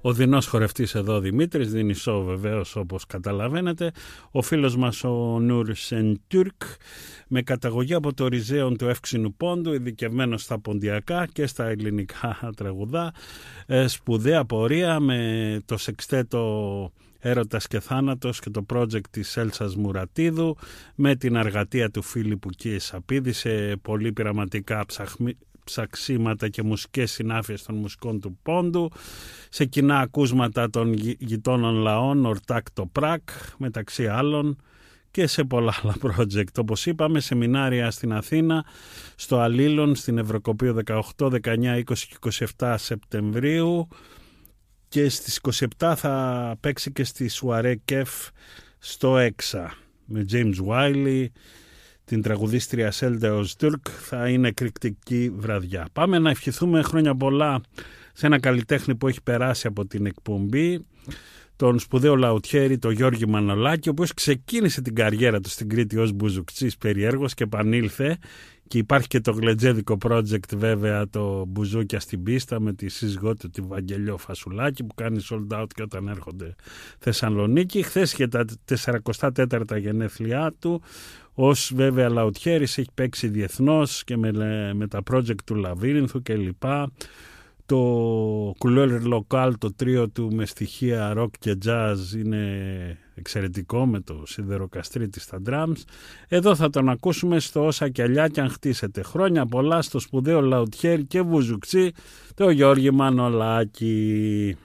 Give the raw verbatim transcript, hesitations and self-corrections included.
Ο δεινός χορευτής εδώ Δημήτρης, Δινησό βεβαίως όπως καταλαβαίνετε. Ο φίλος μας ο Νούρ Σεντούρκ, με καταγωγή από το Ριζέον του Εύξηνου Πόντου, ειδικευμένος στα ποντιακά και στα ελληνικά τραγουδά. Ε, σπουδαία πορεία με το σεξτέτο Έρωτας και Θάνατος και το project της Έλσας Μουρατίδου, με την αργατεία του Φίλιππου Κιεσαπίδη σε πολύ πειραματικά ψαχμί, ψαξίματα και μουσικές συνάφειες των μουσικών του Πόντου, σε κοινά ακούσματα των γειτόνων λαών, Ορτάκ το Πράκ μεταξύ άλλων, και σε πολλά άλλα project. Όπως είπαμε, σεμινάρια στην Αθήνα, στο Αλλήλων, στην Ευρωκοπείο δεκαοκτώ, δεκαεννιά, είκοσι και είκοσι επτά Σεπτεμβρίου, και στις είκοσι επτά θα παίξει και στη Σουαρέ Κεφ στο Έξα με James Wiley, την τραγουδίστρια Σέλντε Οζτούρκ. Θα είναι εκρηκτική βραδιά. Πάμε να ευχηθούμε χρόνια πολλά σε ένα καλλιτέχνη που έχει περάσει από την εκπομπή, τον σπουδαίο λαουτιέρη, τον Γιώργη Μανολάκη, ο οποίος ξεκίνησε την καριέρα του στην Κρήτη ως μπουζουκτσής περιέργως και επανήλθε, και υπάρχει και το γλετζέδικο project βέβαια, το μπουζούκια στην πίστα, με τη σύζυγό του τη Βαγγελιό Φασουλάκη, που κάνει sold out και όταν έρχονται Θεσσαλονίκη. Χθες και τα σαράντα τέταρτα γενέθλιά του. Ως βέβαια λαουτιέρης έχει παίξει διεθνώς και με, με τα project του Λαβύρινθου κλπ. Το Couleur Locale, το τρίο του με στοιχεία rock και jazz, είναι εξαιρετικό, με το σιδεροκαστρίτη στα drums. Εδώ θα τον ακούσουμε στο Όσα κι Αλλιά κι αν χτίσετε. Χρόνια πολλά στο σπουδαίο λαουτιέρι και βουζουκτσί, το Γιώργη Μανολάκη.